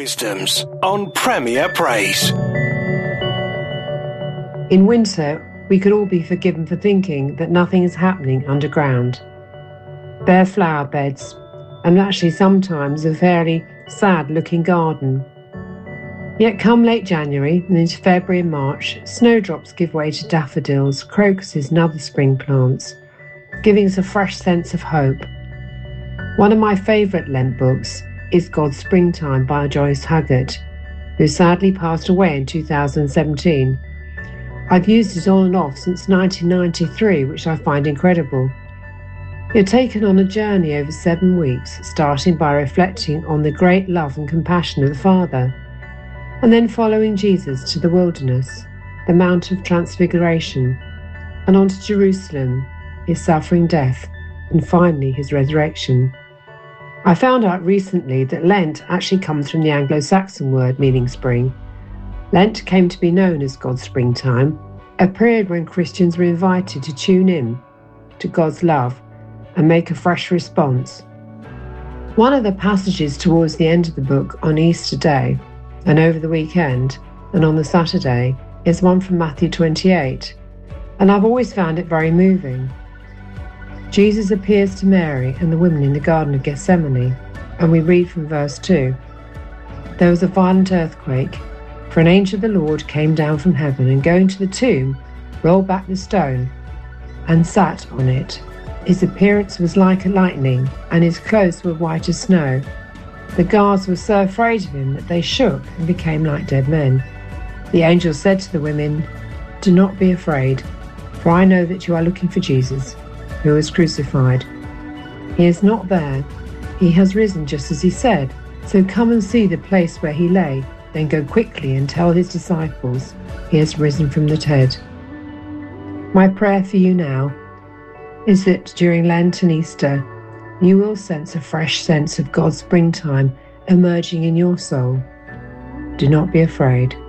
Wisdoms on Premier Praise. In winter, we could all be forgiven for thinking that nothing is happening underground. Bare flower beds, and actually sometimes a fairly sad-looking garden. Yet come late January and into February and March, snowdrops give way to daffodils, crocuses and other spring plants, giving us a fresh sense of hope. One of my favourite Lent books is God's Springtime by Joyce Haggart, who sadly passed away in 2017. I've used it on and off since 1993, which I find incredible. You're taken on a journey over 7 weeks, starting by reflecting on the great love and compassion of the Father, and then following Jesus to the wilderness, the Mount of Transfiguration, and on to Jerusalem, his suffering death, and finally his resurrection. I found out recently that Lent actually comes from the Anglo-Saxon word meaning spring. Lent came to be known as God's Springtime, a period when Christians were invited to tune in to God's love and make a fresh response. One of the passages towards the end of the book on Easter Day and over the weekend and on the Saturday is one from Matthew 28, and I've always found it very moving. Jesus appears to Mary and the women in the Garden of Gethsemane, and we read from verse 2. There was a violent earthquake, for an angel of the Lord came down from heaven and going to the tomb, rolled back the stone and sat on it. His appearance was like a lightning, and his clothes were white as snow. The guards were so afraid of him that they shook and became like dead men. The angel said to the women, "Do not be afraid, for I know that you are looking for Jesus, who was crucified. He is not there. He has risen just as he said. So come and see the place where he lay. Then go quickly and tell his disciples, he has risen from the dead." My prayer for you now is that during Lent and Easter, you will sense a fresh sense of God's springtime emerging in your soul. Do not be afraid.